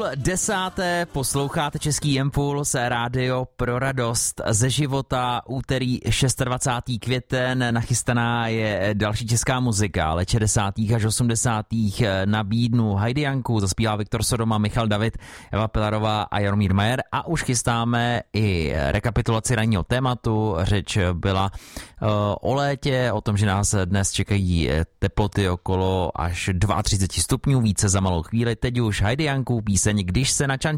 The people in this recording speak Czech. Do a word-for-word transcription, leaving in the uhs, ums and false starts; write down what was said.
Půl desáté posloucháte Český impuls, rádio pro radost ze života, úterý dvacátého šestého květen, nachystaná je další česká muzika, let šedesátých až osmdesátých nabídnu Heidi Janku, zaspívá Viktor Sodoma, Michal David, Eva Pilarová a Jaromír Majer a už chystáme i rekapitulaci ranního tématu. Řeč byla uh, o létě, o tom, že nás dnes čekají teploty okolo až třicet dva stupňů, více za malou chvíli. Teď už Heidi Janku, píseň Když se na čančí